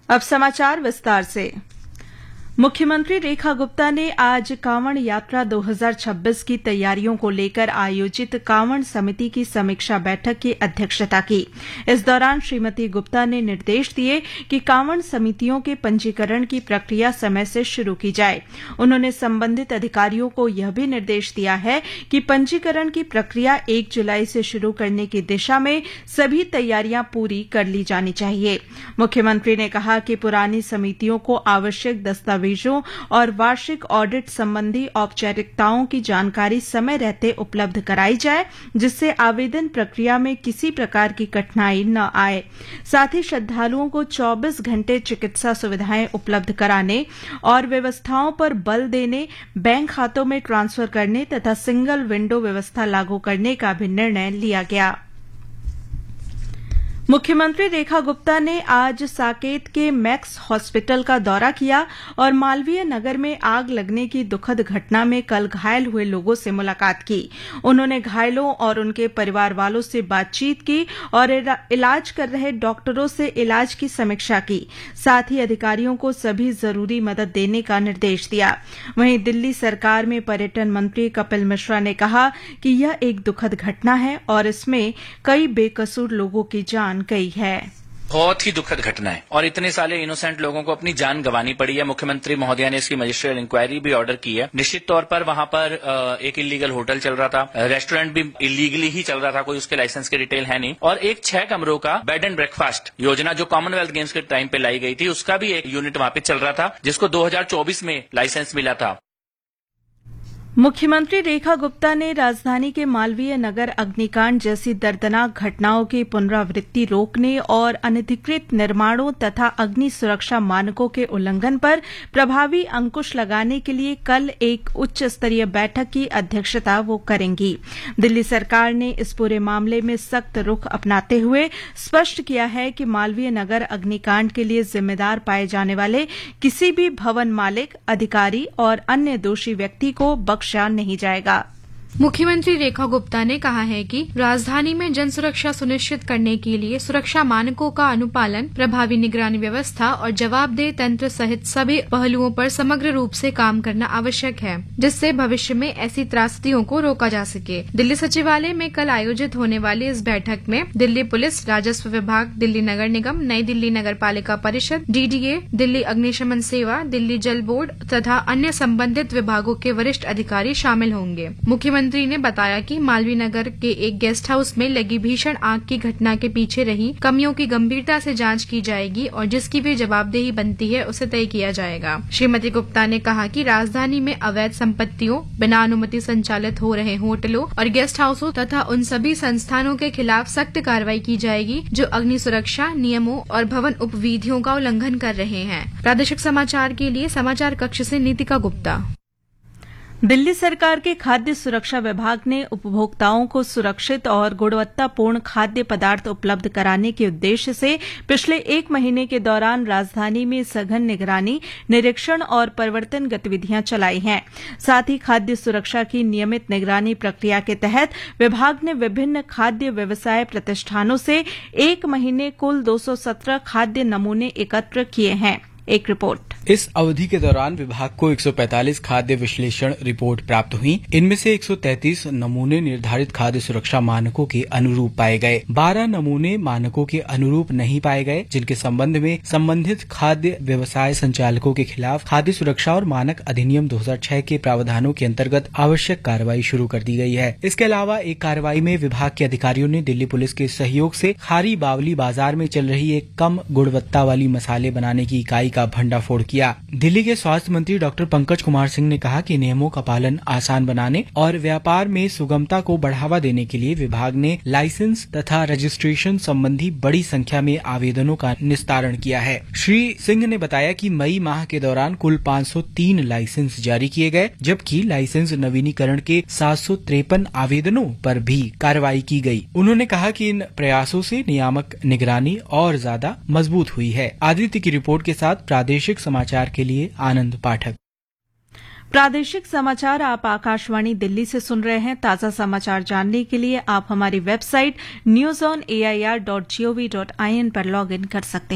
अब समाचार विस्तार से। मुख्यमंत्री रेखा गुप्ता ने आज कांवड़ यात्रा 2026 की तैयारियों को लेकर आयोजित कांवड़ समिति की समीक्षा बैठक की अध्यक्षता की। इस दौरान श्रीमती गुप्ता ने निर्देश दिए कि कांवड़ समितियों के पंजीकरण की प्रक्रिया समय से शुरू की जाए। उन्होंने संबंधित अधिकारियों को यह भी निर्देश दिया है कि पंजीकरण की प्रक्रिया 1 जुलाई से शुरू करने की दिशा में सभी तैयारियां पूरी कर ली जानी चाहिए। मुख्यमंत्री ने कहा कि पुरानी समितियों को आवश्यक दस्तावेजों और वार्षिक ऑडिट संबंधी औपचारिकताओं की जानकारी समय रहते उपलब्ध कराई जाए, जिससे आवेदन प्रक्रिया में किसी प्रकार की कठिनाई न आए। साथ ही श्रद्धालुओं को 24 घंटे चिकित्सा सुविधाएं उपलब्ध कराने और व्यवस्थाओं पर बल देने, बैंक खातों में ट्रांसफर करने तथा सिंगल विंडो व्यवस्था लागू करने का भी निर्णय लिया गया। मुख्यमंत्री रेखा गुप्ता ने आज साकेत के मैक्स हॉस्पिटल का दौरा किया और मालवीय नगर में आग लगने की दुखद घटना में कल घायल हुए लोगों से मुलाकात की। उन्होंने घायलों और उनके परिवार वालों से बातचीत की और इलाज कर रहे डॉक्टरों से इलाज की समीक्षा की। साथ ही अधिकारियों को सभी जरूरी मदद देने का निर्देश दिया। वहीं दिल्ली सरकार में पर्यटन मंत्री कपिल मिश्रा ने कहा कि यह एक दुखद घटना है और इसमें कई बेकसूर लोगों की जान गई है। बहुत ही दुखद घटना है और इतने सारे इनोसेंट लोगों को अपनी जान गंवानी पड़ी है। मुख्यमंत्री महोदया ने इसकी मजिस्ट्रियल इंक्वायरी भी ऑर्डर की है। निश्चित तौर पर वहां पर एक इलीगल होटल चल रहा था, रेस्टोरेंट भी इलीगली ही चल रहा था, कोई उसके लाइसेंस के डिटेल है नहीं, और एक 6 कमरों का बेड एंड ब्रेकफास्ट योजना जो कॉमनवेल्थ गेम्स के टाइम पे लाई गई थी, उसका भी एक यूनिट वहां पे चल रहा था, जिसको 2024 में लाइसेंस मिला था। मुख्यमंत्री रेखा गुप्ता ने राजधानी के मालवीय नगर अग्निकांड जैसी दर्दनाक घटनाओं की पुनरावृत्ति रोकने और अनधिकृत निर्माणों तथा अग्नि सुरक्षा मानकों के उल्लंघन पर प्रभावी अंकुश लगाने के लिए कल एक उच्च स्तरीय बैठक की अध्यक्षता वो करेंगी। दिल्ली सरकार ने इस पूरे मामले में सख्त रुख अपनाते हुए स्पष्ट किया है कि मालवीय नगर अग्निकांड के लिए जिम्मेदार पाए जाने वाले किसी भी भवन मालिक, अधिकारी और अन्य दोषी व्यक्ति को नहीं जाएगा। मुख्यमंत्री रेखा गुप्ता ने कहा है कि राजधानी में जन सुरक्षा सुनिश्चित करने के लिए सुरक्षा मानकों का अनुपालन, प्रभावी निगरानी व्यवस्था और जवाबदेह तंत्र सहित सभी पहलुओं पर समग्र रूप से काम करना आवश्यक है, जिससे भविष्य में ऐसी त्रासदियों को रोका जा सके। दिल्ली सचिवालय में कल आयोजित होने वाली इस बैठक में दिल्ली पुलिस, राजस्व विभाग, दिल्ली नगर निगम, नई दिल्ली नगर पालिका परिषद, डीडीए, दिल्ली अग्निशमन सेवा, दिल्ली जल बोर्ड तथा अन्य संबंधित विभागों के वरिष्ठ अधिकारी शामिल होंगे। मुख्यमंत्री ने बताया कि मालवीय नगर के एक गेस्ट हाउस में लगी भीषण आग की घटना के पीछे रही कमियों की गंभीरता से जांच की जाएगी और जिसकी भी जवाबदेही बनती है उसे तय किया जाएगा। श्रीमती गुप्ता ने कहा कि राजधानी में अवैध संपत्तियों, बिना अनुमति संचालित हो रहे होटलों और गेस्ट हाउसों तथा उन सभी संस्थानों के खिलाफ सख्त कार्रवाई की जाएगी जो अग्नि सुरक्षा नियमों और भवन उपविधियों का उल्लंघन कर रहे हैं। प्रादेशिक समाचार के लिए समाचार कक्ष से नीतिका गुप्ता। दिल्ली सरकार के खाद्य सुरक्षा विभाग ने उपभोक्ताओं को सुरक्षित और गुणवत्तापूर्ण खाद्य पदार्थ उपलब्ध कराने के उद्देश्य से पिछले 1 महीने के दौरान राजधानी में सघन निगरानी, निरीक्षण और परिवर्तन गतिविधियां चलाई हैं। साथ ही खाद्य सुरक्षा की नियमित निगरानी प्रक्रिया के तहत विभाग ने विभिन्न खाद्य व्यवसाय प्रतिष्ठानों से 1 महीने कुल 217 खाद्य नमूने एकत्र किए हैं। एक रिपोर्ट। इस अवधि के दौरान विभाग को 145 खाद्य विश्लेषण रिपोर्ट प्राप्त हुई। इनमें से 133 नमूने निर्धारित खाद्य सुरक्षा मानकों के अनुरूप पाए गए। 12 नमूने मानकों के अनुरूप नहीं पाए गए, जिनके संबंध में संबंधित खाद्य व्यवसाय संचालकों के खिलाफ खाद्य सुरक्षा और मानक अधिनियम 2006 के प्रावधानों के अंतर्गत आवश्यक कार्रवाई शुरू कर दी गई है। इसके अलावा एक कार्रवाई में विभाग के अधिकारियों ने दिल्ली पुलिस के सहयोग से खारी बावली बाजार में चल रही एक कम गुणवत्ता वाली मसाले बनाने की इकाई का भंडाफोड़ किया। दिल्ली के स्वास्थ्य मंत्री डॉक्टर पंकज कुमार सिंह ने कहा कि नियमों का पालन आसान बनाने और व्यापार में सुगमता को बढ़ावा देने के लिए विभाग ने लाइसेंस तथा रजिस्ट्रेशन संबंधी बड़ी संख्या में आवेदनों का निस्तारण किया है। श्री सिंह ने बताया कि मई माह के दौरान कुल 503 लाइसेंस जारी किए गए, जबकि लाइसेंस नवीनीकरण के 753 आवेदनों पर भी कार्रवाई की गई। उन्होंने कहा कि इन प्रयासों से नियामक निगरानी और ज्यादा मजबूत हुई है। आदित्य की रिपोर्ट के साथ प्रादेशिक समाचार के लिए आनंद पाठक। प्रादेशिक समाचार आप आकाशवाणी दिल्ली से सुन रहे हैं। ताजा समाचार जानने के लिए आप हमारी वेबसाइट newsonair.gov.in पर लॉग इन कर सकते हैं।